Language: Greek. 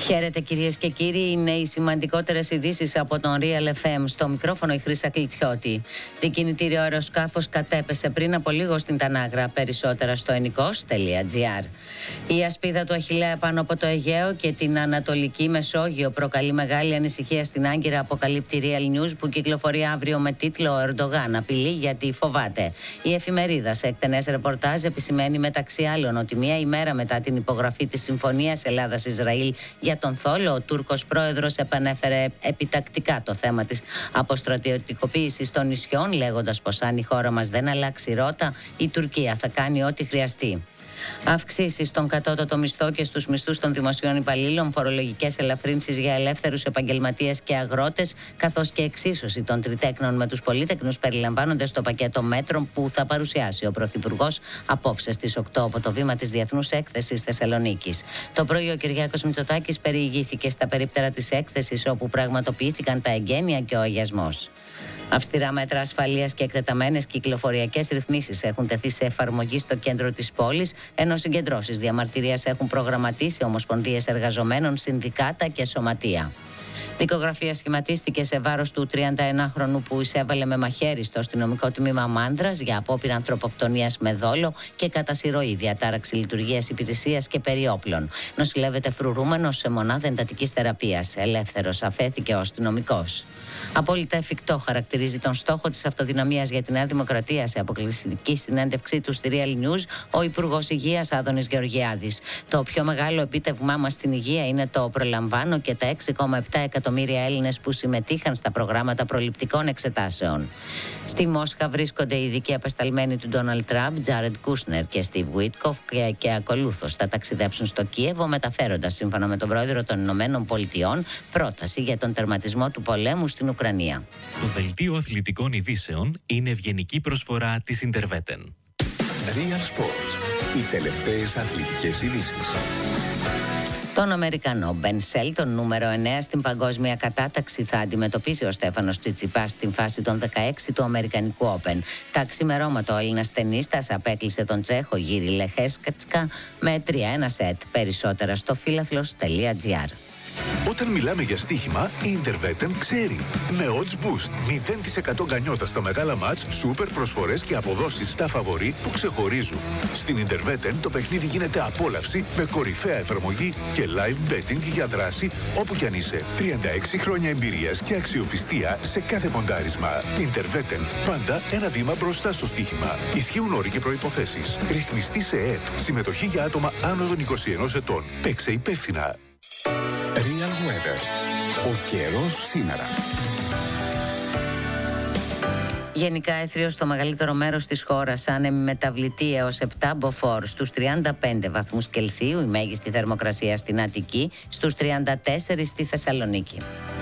Χαίρετε κυρίες και κύριοι, είναι οι σημαντικότερες ειδήσεις από τον Real FM. Στο μικρόφωνο η Χρύσα Κλιτσιώτη. Δικινητήριο αεροσκάφος κατέπεσε πριν από λίγο στην Τανάγρα, περισσότερα στο ενικός.gr. Η ασπίδα του Αχιλλέα πάνω από το Αιγαίο και την Ανατολική Μεσόγειο προκαλεί μεγάλη ανησυχία στην Άγκυρα, αποκαλύπτει Real News, που κυκλοφορεί αύριο με τίτλο «Ο Ερντογάν απειλεί γιατί φοβάται». Η εφημερίδα σε εκτενές ρεπορτάζ επισημαίνει μεταξύ άλλων ότι μία ημέρα μετά την υπογραφή της Συμφωνίας Ελλάδας-Ισραήλ για τον Θόλο, ο Τούρκος πρόεδρος επανέφερε επιτακτικά το θέμα της αποστρατιωτικοποίησης των νησιών, λέγοντας πως αν η χώρα μας δεν αλλάξει ρότα, η Τουρκία θα κάνει ό,τι χρειαστεί. Αυξήσεις στον κατώτατο μισθό και στους μισθούς των δημοσίων υπαλλήλων, φορολογικές ελαφρύνσεις για ελεύθερους επαγγελματίες και αγρότες, καθώς και εξίσωση των τριτέκνων με τους πολύτεκνους περιλαμβάνονται στο πακέτο μέτρων που θα παρουσιάσει ο Πρωθυπουργός απόψε στις 8 από το βήμα της Διεθνούς Έκθεσης Θεσσαλονίκης. Το πρωί ο Κυριάκος Μητσοτάκης περιηγήθηκε στα περίπτερα της έκθεσης, όπου πραγματοποιήθηκαν τα εγγένεια και ο αγιασμός. Αυστηρά μέτρα ασφαλείας και εκτεταμένες κυκλοφοριακές ρυθμίσεις έχουν τεθεί σε εφαρμογή στο κέντρο της πόλης, ενώ συγκεντρώσεις διαμαρτυρίας έχουν προγραμματίσει ομοσπονδίες εργαζομένων, συνδικάτα και σωματεία. Δικογραφία σχηματίστηκε σε βάρος του 31χρονου που εισέβαλε με μαχαίρι στο αστυνομικό τμήμα Μάνδρας για απόπειρα ανθρωποκτονίας με δόλο και κατά συρροή, διατάραξη λειτουργίας υπηρεσίας και περιόπλων. Νοσηλεύεται φρουρούμενος σε μονάδα εντατικής θεραπείας. Ελεύθερος αφέθηκε ο αστυνομικός. Απόλυτα εφικτό χαρακτηρίζει τον στόχο της αυτοδυναμίας για τη Νέα Δημοκρατία σε αποκλειστική συνέντευξή του στη Real News ο Υπουργός Υγείας Άδωνης Γεωργιάδης. Το πιο μεγάλο επίτευγμά μας στην υγεία είναι το προλαμβάνω και τα 6,7 εκατομμύρια Έλληνες που συμμετείχαν στα προγράμματα προληπτικών εξετάσεων. Στη Μόσχα βρίσκονται οι ειδικοί απεσταλμένοι του Ντόναλντ Τραμπ, Τζάρεντ Κούσνερ και Στίβ Βουίτκοφ, και ακολούθως θα ταξιδέψουν στο Κίεβο, μεταφέροντας, σύμφωνα με τον πρόεδρο των Ηνωμένων Πολιτειών, πρόταση για τον τερματισμό του πολέμου στην Ουκρανία. Το δελτίο αθλητικών ειδήσεων είναι ευγενική προσφορά της Interveten. Real Sports. Οι τελευταίες αθλητικές ειδήσεις. Τον Αμερικανό Ben Shelton, νούμερο 9 στην παγκόσμια κατάταξη, θα αντιμετωπίσει ο Στέφανος Τσιτσιπάς στην φάση των 16 του Αμερικανικού Open. Τα ξημερώματα ο Έλληνας τενίστας απέκλεισε τον Τσέχο Γύρι Λεχέσκατσκα με 3-1 σετ. Περισσότερα στο φίλαθλος.gr. Όταν μιλάμε για στοίχημα, η Interveten ξέρει. Με odds boost, 0% γκανιότα στα μεγάλα μάτς, σούπερ προσφορές και αποδόσεις στα φαβορί που ξεχωρίζουν. Στην Interveten το παιχνίδι γίνεται απόλαυση με κορυφαία εφαρμογή και live betting για δράση όπου κι αν είσαι. 36 χρόνια εμπειρίας και αξιοπιστία σε κάθε ποντάρισμα. Interveten, πάντα ένα βήμα μπροστά στο στοίχημα. Ισχύουν όροι και προϋποθέσεις. Ρυθμιστή σε ΕΕΠ. Συμμετοχή για άτομα άνω των 21 ετών. Παίξε υπεύθυνα. Real Weather. Ο καιρός σήμερα. Γενικά έθριο στο μεγαλύτερο μέρος της χώρας, άνεμη μεταβλητή έως 7 μποφόρ, στους 35 βαθμούς Κελσίου, η μέγιστη θερμοκρασία στην Αττική, στους 34 στη Θεσσαλονίκη.